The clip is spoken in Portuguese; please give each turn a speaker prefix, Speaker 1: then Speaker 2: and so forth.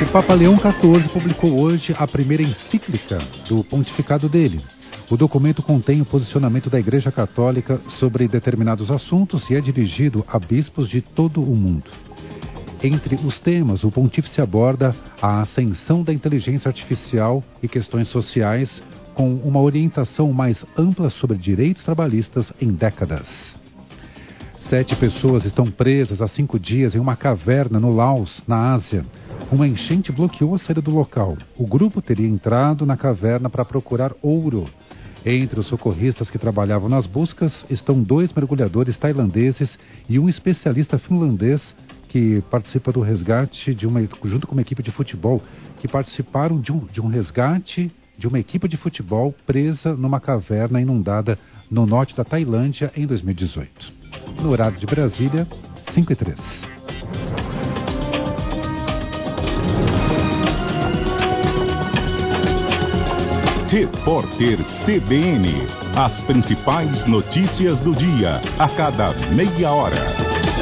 Speaker 1: Papa Leão XIV publicou hoje a primeira encíclica do pontificado dele. O documento contém o posicionamento da Igreja Católica sobre determinados assuntos e é dirigido a bispos de todo o mundo. Entre os temas, o pontífice aborda a ascensão da inteligência artificial e questões sociais, com uma orientação mais ampla sobre direitos trabalhistas em décadas. 7 pessoas estão presas há 5 dias em uma caverna no Laos, na Ásia. Uma enchente bloqueou a saída do local. O grupo teria entrado na caverna para procurar ouro. Entre os socorristas que trabalhavam nas buscas estão 2 mergulhadores tailandeses e um especialista finlandês que participa do resgate junto com uma equipe de futebol, que participaram de um resgate de uma equipe de futebol presa numa caverna inundada no norte da Tailândia em 2018. No horário de Brasília, 5h03.
Speaker 2: Repórter CBN. As principais notícias do dia, a cada meia hora.